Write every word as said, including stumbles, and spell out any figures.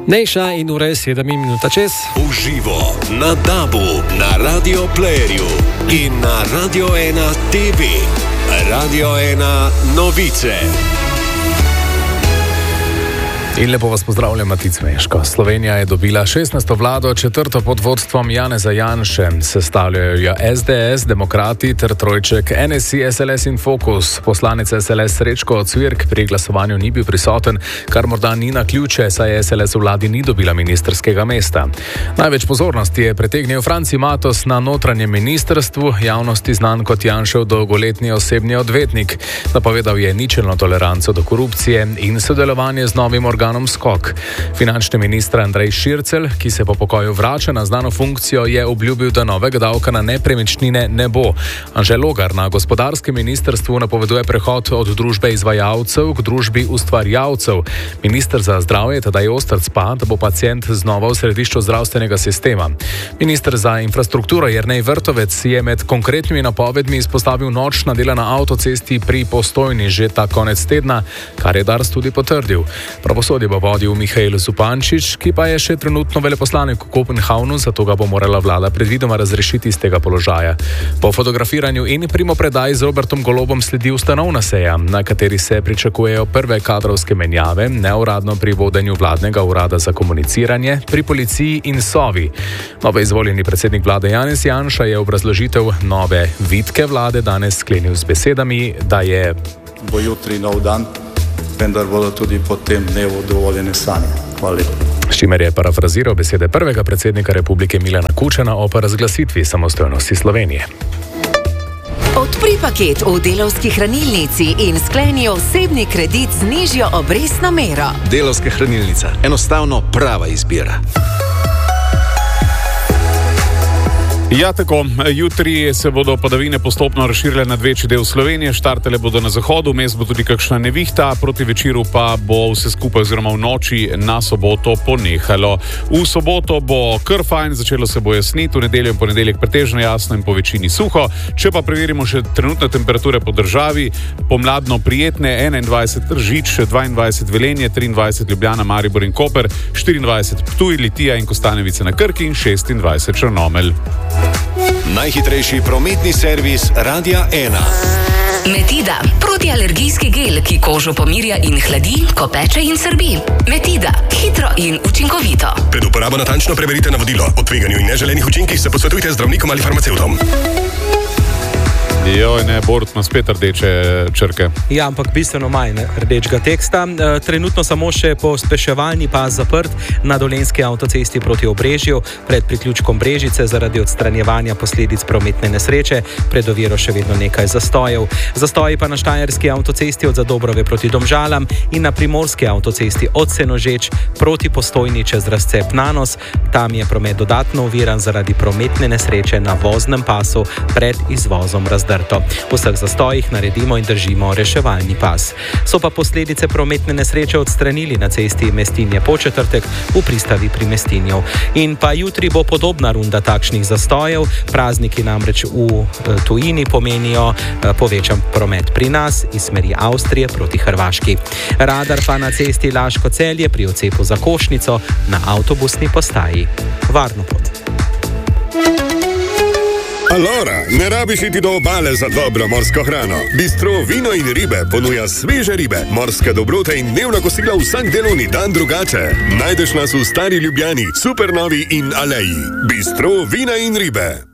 Nejša in ure sedem minuta čez. Uživo na Dabu, na Radio Playerju in na Radio ena T V. Radio ena novice. In lepo vas pozdravljam, Matic Meško. Slovenija je dobila šestnajsto vlado, četrto pod vodstvom Janeza Janše. Sestavljajo jo S D S, Demokrati ter trojček N S I, S L S in Fokus. Poslanec S L S Srečko Cvirk pri glasovanju ni bil prisoten, kar morda ni na ključe, saj S L S v vladi ni dobila ministerskega mesta. Največ pozornosti je pritegnil Franci Matos na notranjem ministrstvu, javnosti znan kot Janšev dolgoletni osebni odvetnik. Napovedal je ničelno toleranco do korupcije in sodelovanje z novim organom Skok. Finančni minister Andrej Šircelj, ki se po pokoju vrača na znano funkcijo, je obljubil, da novega davka na nepremičnine ne bo. Anže Logar na gospodarskem ministrstvu napoveduje prehod od družbe izvajalcev k družbi ustvarjalcev. Minister za zdravje Tadej Ostrc pa, da bo pacient znova v središču zdravstvenega sistema. Minister za infrastrukturo Jernej Vrtovec je med konkretnimi napovedmi izpostavil nočna dela na avtocesti pri Postojni že ta konec tedna, kar je Dars tudi potrdil. Pravosodje bo vodil Mihael Zupančič, ki pa je še trenutno veleposlanik v Kopenhavnu, zato ga bo morala vlada predvidoma razrešiti iz tega položaja. Po fotografiranju in primopredaji z Robertom Golobom sledi ustanovna seja, na kateri se pričakujejo prve kadrovske menjave, neuradno pri vodenju vladnega urada za komuniciranje, pri policiji in Sovi. Novo izvoljeni predsednik vlade Janez Janša je obrazložitev nove vitke vlade danes sklenil z besedami, da je bo jutri nov dan, vendar bodo tudi po tem dnevu dovoljene sanje. Hvala lepa. S čimer je parafraziral besede prvega predsednika republike Milana Kučana o razglasitvi samostojnosti Slovenije. Odpri paket v Delavski hranilnici in skleni osebni kredit z nižjo obrestno mero. Delavska hranilnica. Enostavno prava izbira. Ja, tako. Jutri se bodo padavine postopno razširile nad večji del Slovenije, štartale bodo na zahodu, vmes bo tudi kakšna nevihta, proti večeru pa bo vse skupaj oziroma v noči na soboto ponehalo. V soboto bo kar fajn, začelo se bo jasniti, v nedeljo in ponedeljek pretežno jasno in po večini suho. Če pa preverimo še trenutne temperature po državi, pomladno prijetne, enaindvajset Tržič, dvaindvajset Velenje, triindvajset Ljubljana, Maribor in Koper, štiriindvajset Ptuj, Litija in Kostanjevica na Krki in šestindvajset Črnomelj. Najhitrejši prometni servis Radia ena. Metida, protialergijski gel, ki kožo pomirja in hladi, ko peče in srbi. Metida, hitro in učinkovito. Pred uporabo natančno preverite navodilo. O tveganju in neželenih učinkih se posvetujte z zdravnikom ali farmacevtom. Joj, ne, Borut ima spet rdeče črke. Ja, ampak bistveno manj rdečega teksta. E, trenutno samo še pospeševalni pas zaprt na dolenjski avtocesti proti Obrežju, pred priključkom Brežice zaradi odstranjevanja posledic prometne nesreče, pred oviro še vedno nekaj zastojev. Zastoji pa na štajerski avtocesti od Zadobrove proti Domžalam in na primorski avtocesti od Senožeč proti Postojni čez razcep Nanos. Tam je promet dodatno oviran zaradi prometne nesreče na voznem pasu pred izvozom Razdrto. V vseh zastojih naredimo in držimo reševalni pas. So pa posledice prometne nesreče odstranili na cesti Mestinje-Početrtek v pristavi pri Mestinju. In pa jutri bo podobna runda takšnih zastojev. Prazniki namreč v tujini pomenijo povečan promet pri nas iz smeri Avstrije proti Hrvaški. Radar pa na cesti Laško-Celje pri odcepu za Košnico na avtobusni postaji. Varno pot. Alora, ne rabiš iti do obale za dobro morsko hrano. Bistro Vino in ribe ponuja sveže ribe, morske dobrote in dnevna kosila vsak delovni dan drugače. Najdeš nas v Stari Ljubljani, Supernovi in Aleji. Bistro Vina in ribe.